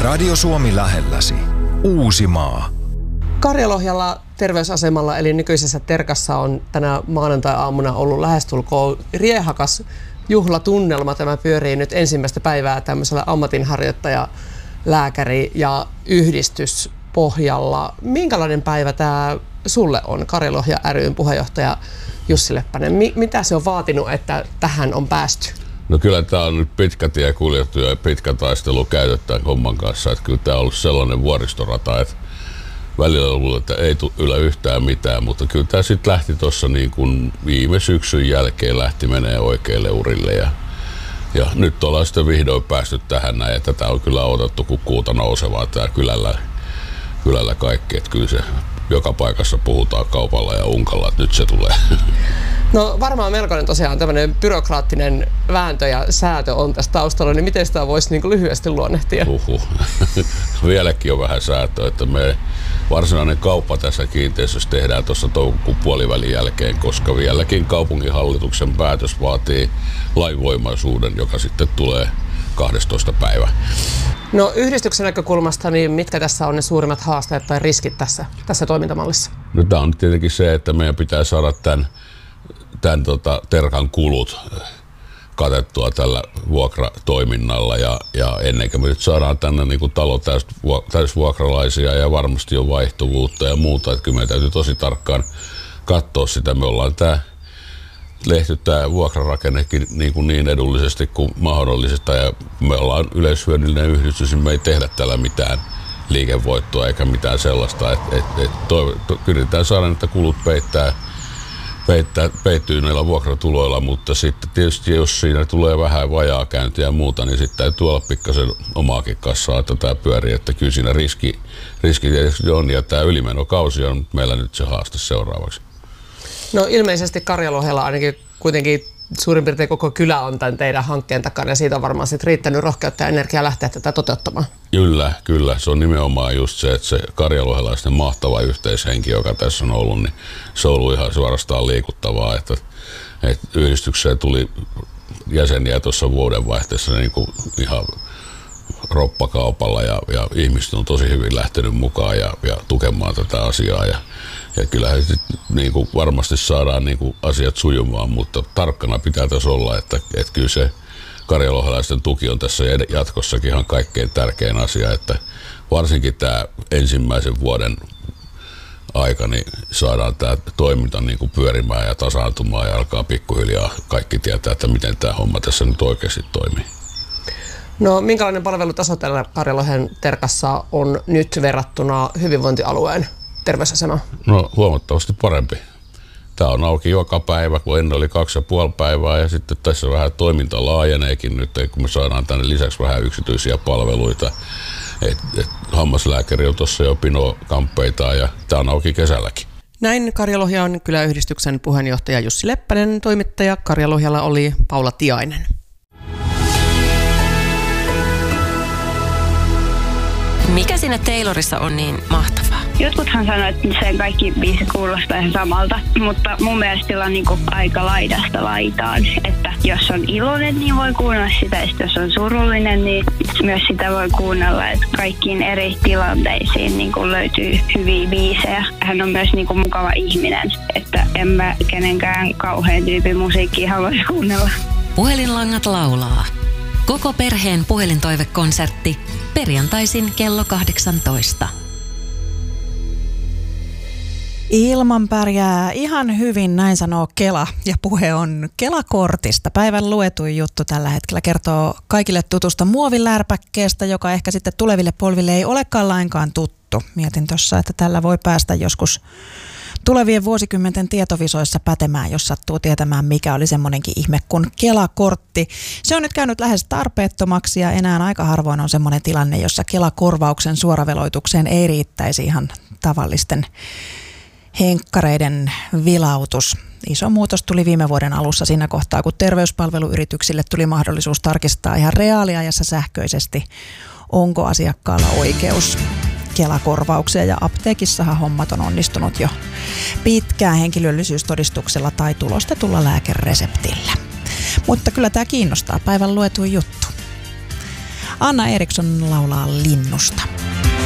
Radio Suomi lähelläsi. Uusimaa. Karjalohjalla terveysasemalla eli nykyisessä Terkassa on tänä maanantai-aamuna ollut lähestulkoon riehakas juhlatunnelma. Tämä pyörii nyt ensimmäistä päivää tämmöisellä ammatinharjoittaja, lääkäri ja yhdistyspohjalla. Minkälainen päivä tämä sulle on, Karjalohja ry:n puheenjohtaja Jussi Leppänen? Mitä se on vaatinut, että tähän on päästy? No kyllä tämä on nyt pitkä tie kuljettu ja pitkä taistelu käyty tämän homman kanssa. Että kyllä tämä on ollut sellainen vuoristorata, että välillä on ollut, että ei tule yllä yhtään mitään, mutta kyllä tämä sitten lähti tuossa niin kuin viime syksyn jälkeen lähti menee oikeille urille ja nyt ollaan sitten vihdoin päästy tähän näin, että tätä on kyllä odotettu kuin kuuta nousevaa tämä kylällä kaikki, että kyllä se joka paikassa puhutaan kaupalla ja unkalla, että nyt se tulee. No varmaan melkoinen tosiaan tämmöinen byrokraattinen vääntö ja säätö on tässä taustalla, niin miten sitä voisi niin lyhyesti luonnehtia? Vieläkin on vähän säätöä, että me varsinainen kauppa tässä kiinteistössä tehdään tuossa toukokuun puolivälin jälkeen, koska vieläkin kaupunginhallituksen päätös vaatii lainvoimaisuuden, joka sitten tulee 12. päivä. No yhdistyksen näkökulmasta, niin mitkä tässä on ne suurimmat haasteet tai riskit tässä toimintamallissa? No tämä on tietenkin se, että meidän pitää saada tämän Terkan kulut katettua tällä vuokratoiminnalla ja ennen kuin me nyt saadaan tänne niin kuin talo täysvuokralaisia ja varmasti on vaihtuvuutta ja muuta, että kyllä meidän täytyy tosi tarkkaan katsoa sitä. Me ollaan lehty tämä vuokrarakennekin niin edullisesti kuin mahdollista ja me ollaan yleishyödyllinen yhdistys, niin me ei tehdä tällä mitään liikevoittoa eikä mitään sellaista, pyritään saada, että kulut peittyy näillä vuokratuloilla, mutta sitten tietysti jos siinä tulee vähän vajaa käyntiä ja muuta, niin sitten täytyy olla pikkasen omaakin kassaa, että tämä pyörii, että kyllä siinä riski tietysti on ja tämä ylimenokausi on meillä nyt se haaste seuraavaksi. No ilmeisesti Karjalohjalla ainakin kuitenkin suurin piirtein koko kylä on tämän teidän hankkeen takana ja siitä on varmaan sitten riittänyt rohkeutta ja energiaa lähteä tätä toteuttamaan. Kyllä. Se on nimenomaan just se, että se karjalohjalaisten mahtava yhteishenki, joka tässä on ollut, niin se on ollut ihan suorastaan liikuttavaa, että yhdistykseen tuli jäseniä tuossa vuodenvaihteessa niin kuin ihan roppakaupalla ja ihmiset on tosi hyvin lähtenyt mukaan ja tukemaan tätä asiaa ja kyllähän niin kuin varmasti saadaan niin kuin asiat sujumaan, mutta tarkkana pitää tässä olla, että kyllä se karjalohjalaisten tuki on tässä jatkossakin ihan kaikkein tärkein asia, että varsinkin tämä ensimmäisen vuoden aika niin saadaan tämä toiminta niin kuin pyörimään ja tasaantumaan ja alkaa pikkuhiljaa kaikki tietää, että miten tämä homma tässä nyt oikeasti toimii. No minkälainen palvelutaso tällä Karjalohjan Terkassa on nyt verrattuna hyvinvointialueen terveysasemaan? No huomattavasti parempi. Tämä on auki joka päivä, kun ennen oli 2,5 päivää ja sitten tässä vähän toiminta laajeneekin nyt, kun me saadaan tänne lisäksi vähän yksityisiä palveluita. Hammaslääkäri on tuossa jo pinokamppeita ja tämä on auki kesälläkin. Näin Karjalohjan kyläyhdistyksen puheenjohtaja Jussi Leppänen, toimittaja Karjalohjalla oli Paula Tiainen. Mikä siinä Taylorissa on niin mahtavaa? Jotkuthan sanoo, että sen kaikki biisi kuulostaa ihan samalta, mutta mun mielestä sillä on niinku aika laidasta laitaan. Että jos on iloinen, niin voi kuunnella sitä, ja jos on surullinen, niin myös sitä voi kuunnella. Että kaikkiin eri tilanteisiin niinku löytyy hyviä biisejä. Hän on myös niinku mukava ihminen, että en mä kenenkään kauhean tyypin musiikkia haluaisi kuunnella. Puhelinlangat laulaa. Koko perheen puhelintoivekonsertti perjantaisin kello 18. Ilman pärjää ihan hyvin, näin sanoo Kela, ja puhe on Kela-kortista. Päivän luetuin juttu tällä hetkellä kertoo kaikille tutusta muovilärpäkkeestä, joka ehkä sitten tuleville polville ei olekaan lainkaan tuttu. Mietin tuossa, että tällä voi päästä joskus tulevien vuosikymmenten tietovisoissa pätemään, jos sattuu tietämään, mikä oli semmoinenkin ihme kuin Kela-kortti. Se on nyt käynyt lähes tarpeettomaksi ja enää aika harvoin on semmoinen tilanne, jossa Kela-korvauksen suoraveloitukseen ei riittäisi ihan tavallisten henkkareiden vilautus. Iso muutos tuli viime vuoden alussa siinä kohtaa, kun terveyspalveluyrityksille tuli mahdollisuus tarkistaa ihan reaaliajassa sähköisesti, onko asiakkaalla oikeus Kela-korvauksia, ja apteekissahan hommat on onnistunut jo pitkään henkilöllisyystodistuksella tai tulostetulla lääkereseptillä. Mutta kyllä tämä kiinnostaa, päivän luetuin juttu. Anna Eriksson laulaa Linnusta.